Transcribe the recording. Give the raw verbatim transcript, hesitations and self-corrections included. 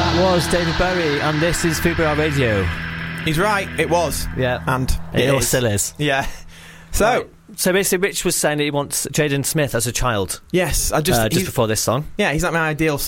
That was David Bowie, and this is Fubar Radio. He's right, it was. Yeah. And it, it all is. still is. Yeah. So... Right. So basically, Rich was saying that he wants Jaden Smith as a child. Yes, I just... Uh, just before this song. Yeah, he's like my ideal